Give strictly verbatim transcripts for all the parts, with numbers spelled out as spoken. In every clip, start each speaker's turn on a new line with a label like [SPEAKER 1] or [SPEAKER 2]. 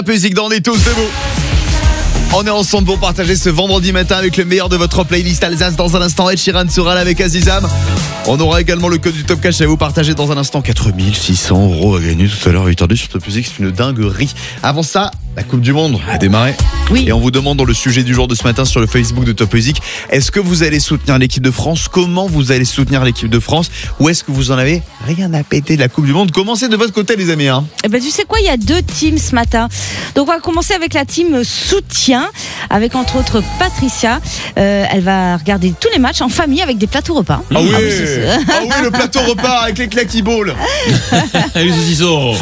[SPEAKER 1] Musique dans les tous, c'est beau. On est ensemble pour partager ce vendredi matin avec le meilleur de votre playlist Alsace. Dans un instant, Ed Sheeran sera là avec Azizam. On aura également le code du Top Cash à vous partager dans un instant. quatre mille six cents euros à gagner tout à l'heure. huit heures deux sur Top Music, c'est une dinguerie. Avant ça, la Coupe du Monde a démarré.
[SPEAKER 2] Oui.
[SPEAKER 1] Et on vous demande dans le sujet du jour de ce matin sur le Facebook de Top Music, est-ce que vous allez soutenir l'équipe de France? Comment vous allez soutenir l'équipe de France? Ou est-ce que vous en avez rien à péter de la Coupe du Monde? Commencez de votre côté, les amis. Hein.
[SPEAKER 2] Eh ben, tu sais quoi, il y a deux teams ce matin. Donc on va commencer avec la team soutien, avec entre autres Patricia. Euh, elle va regarder tous les matchs en famille avec des plateaux repas.
[SPEAKER 1] Ah oui,
[SPEAKER 2] ah oui, c'est, c'est...
[SPEAKER 1] ah oui le plateau repas avec les claquis balls.
[SPEAKER 3] Et les saucissons.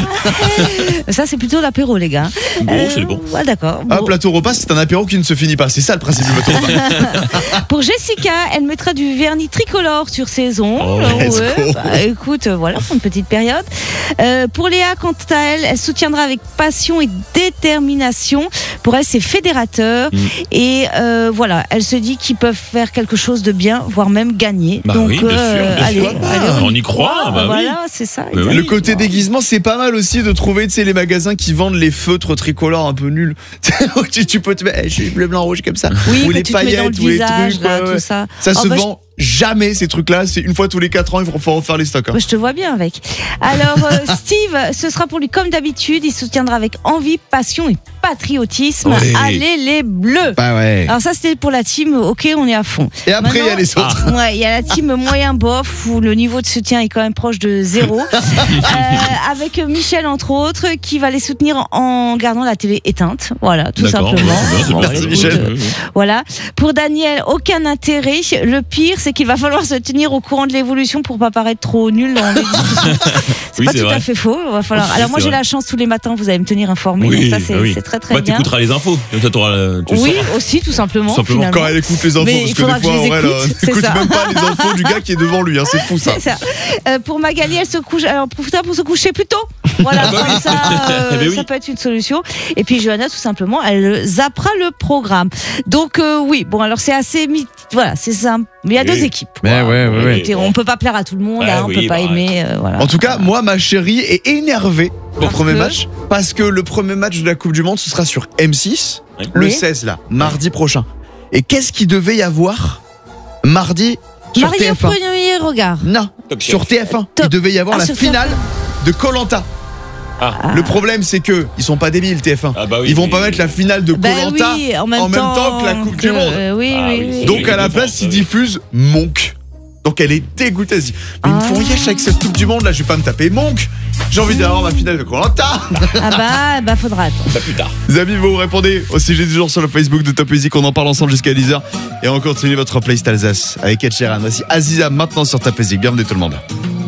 [SPEAKER 2] Ça c'est plutôt l'apéro, les gars.
[SPEAKER 3] Bon, euh, c'est bon.
[SPEAKER 2] Ouais, d'accord.
[SPEAKER 1] Un
[SPEAKER 2] bon.
[SPEAKER 1] plateau repas, c'est un apéro qui ne se finit pas. C'est ça le principe du plateau repas.
[SPEAKER 2] Pour Jessica, elle mettra du vernis tricolore sur ses ongles.
[SPEAKER 3] Oh,
[SPEAKER 1] let's
[SPEAKER 2] ouais,
[SPEAKER 1] go.
[SPEAKER 2] bah, écoute, euh, voilà, pour une petite période. Euh, pour Léa, quant à elle, elle soutiendra avec passion et détermination. Pour elle, c'est fédérateur. Mm. Et euh, voilà, elle se dit qu'ils peuvent faire quelque chose de bien, voire même gagner.
[SPEAKER 3] Bah
[SPEAKER 2] Donc,
[SPEAKER 3] oui, bien
[SPEAKER 2] euh,
[SPEAKER 3] sûr, bien
[SPEAKER 2] allez,
[SPEAKER 3] sûr.
[SPEAKER 2] allez, on,
[SPEAKER 3] on y croit. Bah
[SPEAKER 2] voilà,
[SPEAKER 3] oui.
[SPEAKER 2] c'est ça.
[SPEAKER 3] Bah oui.
[SPEAKER 1] Le côté déguisement, c'est pas mal aussi de trouver, tu sais, les magasins qui vendent les feutres tricolores un peu nuls. tu, tu peux te mettre, je suis bleu, blanc, rouge comme ça.
[SPEAKER 2] Oui,
[SPEAKER 1] ou
[SPEAKER 2] que
[SPEAKER 1] les
[SPEAKER 2] tu te mets dans
[SPEAKER 1] paillettes,
[SPEAKER 2] le
[SPEAKER 1] ou les
[SPEAKER 2] visage,
[SPEAKER 1] trucs.
[SPEAKER 2] là,
[SPEAKER 1] ouais,
[SPEAKER 2] tout
[SPEAKER 1] ouais.
[SPEAKER 2] ça.
[SPEAKER 1] Ça
[SPEAKER 2] Oh,
[SPEAKER 1] se
[SPEAKER 2] bah,
[SPEAKER 1] vend jamais, ces trucs-là. C'est une fois tous les quatre ans, il faut, faut refaire les stocks. Hein.
[SPEAKER 2] Je te vois bien avec. Alors, euh, Steve, ce sera pour lui comme d'habitude. Il soutiendra avec envie, passion et patriotisme.
[SPEAKER 1] Oui.
[SPEAKER 2] Allez les bleus.
[SPEAKER 1] Bah ouais.
[SPEAKER 2] Alors ça, c'était pour la team. Ok, on est à fond.
[SPEAKER 1] Et après, il y a les autres.
[SPEAKER 2] Ah, ouais, il y a la team moyen bof où le niveau de soutien est quand même proche de zéro. euh, avec Michel entre autres, qui va les soutenir en gardant la télé éteinte. Voilà, tout
[SPEAKER 3] D'accord,
[SPEAKER 2] simplement.
[SPEAKER 3] ouais, c'est bien, c'est
[SPEAKER 2] Bon,
[SPEAKER 3] bien,
[SPEAKER 1] Merci,
[SPEAKER 2] écoute,
[SPEAKER 1] Michel.
[SPEAKER 2] euh, voilà. Pour Daniel, aucun intérêt. Le pire, c'est qu'il va falloir se tenir au courant de l'évolution pour pas paraître trop nul dans les discussions. C'est
[SPEAKER 3] Oui,
[SPEAKER 2] pas
[SPEAKER 3] c'est
[SPEAKER 2] tout
[SPEAKER 3] vrai.
[SPEAKER 2] à fait faux. Il va falloir.
[SPEAKER 3] Oui,
[SPEAKER 2] Alors moi,
[SPEAKER 3] c'est
[SPEAKER 2] j'ai
[SPEAKER 3] vrai.
[SPEAKER 2] la chance tous les matins, vous allez me tenir informé.
[SPEAKER 3] Oui,
[SPEAKER 2] donc ça, c'est,
[SPEAKER 3] bah oui.
[SPEAKER 2] c'est très très
[SPEAKER 3] Bah,
[SPEAKER 2] bien.
[SPEAKER 3] t'écouteras les infos. Comme ça, t'auras le- tu le
[SPEAKER 2] Oui,
[SPEAKER 3] sauras.
[SPEAKER 2] aussi, tout simplement.
[SPEAKER 3] Tout simplement,
[SPEAKER 2] finalement.
[SPEAKER 1] Quand elle écoute les infos,
[SPEAKER 2] Mais
[SPEAKER 1] parce
[SPEAKER 2] il
[SPEAKER 1] que
[SPEAKER 2] faudra
[SPEAKER 1] des fois,
[SPEAKER 2] que je les
[SPEAKER 1] en vrai,
[SPEAKER 2] écoute,
[SPEAKER 1] elle
[SPEAKER 2] c'est
[SPEAKER 1] écoute
[SPEAKER 2] ça.
[SPEAKER 1] même pas les infos du gars qui est devant lui. Hein. C'est fou ça.
[SPEAKER 2] C'est ça. Euh, pour Magali, elle se couche. Alors, pour ça, pour se coucher plus tôt. Voilà,
[SPEAKER 3] Ah bah
[SPEAKER 2] comme
[SPEAKER 3] oui.
[SPEAKER 2] ça, euh,
[SPEAKER 3] Eh ben oui.
[SPEAKER 2] ça peut être une solution. Et puis Johanna, tout simplement, elle zappera le programme. Donc euh, oui, bon, alors c'est assez, mi- voilà, c'est ça. Mais il y a
[SPEAKER 3] Oui.
[SPEAKER 2] deux équipes.
[SPEAKER 1] Mais
[SPEAKER 2] Voilà.
[SPEAKER 1] ouais, ouais, ouais.
[SPEAKER 2] Écoutez, on peut pas plaire à tout le monde,
[SPEAKER 3] Ouais,
[SPEAKER 2] hein, on
[SPEAKER 3] oui,
[SPEAKER 2] peut pas
[SPEAKER 3] bah,
[SPEAKER 2] aimer, euh, voilà.
[SPEAKER 1] En tout cas, moi, ma chérie est énervée au
[SPEAKER 2] Parce
[SPEAKER 1] premier
[SPEAKER 2] que
[SPEAKER 1] match parce que le premier match de la Coupe du Monde, ce sera sur M six
[SPEAKER 3] Oui.
[SPEAKER 1] le
[SPEAKER 2] Oui.
[SPEAKER 1] seize, là, mardi prochain. Et qu'est-ce qu'il devait y avoir mardi sur
[SPEAKER 2] Marie
[SPEAKER 1] T
[SPEAKER 2] au
[SPEAKER 1] F un?
[SPEAKER 2] premier regard.
[SPEAKER 1] Non,
[SPEAKER 3] Top
[SPEAKER 1] sur
[SPEAKER 3] Chef.
[SPEAKER 1] T F un.
[SPEAKER 2] Top.
[SPEAKER 1] Il devait y avoir
[SPEAKER 2] Ah,
[SPEAKER 1] la
[SPEAKER 2] sur
[SPEAKER 1] finale de Koh-Lanta.
[SPEAKER 3] Ah.
[SPEAKER 1] Le problème, c'est que ils sont pas débiles, T F un.
[SPEAKER 3] Ah bah oui,
[SPEAKER 1] ils vont
[SPEAKER 3] mais-
[SPEAKER 1] pas mettre la finale de
[SPEAKER 2] Ben
[SPEAKER 1] Koh-Lanta
[SPEAKER 2] oui, en même,
[SPEAKER 1] en même
[SPEAKER 2] temps,
[SPEAKER 1] temps que la Coupe du Monde.
[SPEAKER 2] euh, oui,
[SPEAKER 3] Ah
[SPEAKER 2] oui,
[SPEAKER 3] oui,
[SPEAKER 2] oui.
[SPEAKER 3] c'est-
[SPEAKER 1] Donc à la
[SPEAKER 3] de
[SPEAKER 1] place,
[SPEAKER 3] France,
[SPEAKER 1] ils
[SPEAKER 3] oui.
[SPEAKER 1] diffusent Monk. Donc elle est dégoûtée. Elle se dit, mais ils me font
[SPEAKER 2] Ah.
[SPEAKER 1] yesh avec cette Coupe du Monde là, je vais pas me taper Monk. J'ai envie d'avoir ma finale de Koh-Lanta.
[SPEAKER 2] Ah bah, bah faudra attendre.
[SPEAKER 3] Pas plus tard.
[SPEAKER 1] Les amis, vous répondez au sujet du jour sur le Facebook de Top Music. On en parle ensemble jusqu'à dix heures. Et on continue votre playlist Alsace avec Ed Sheeran. Voici Aziza maintenant sur Top Music. Bienvenue tout le monde.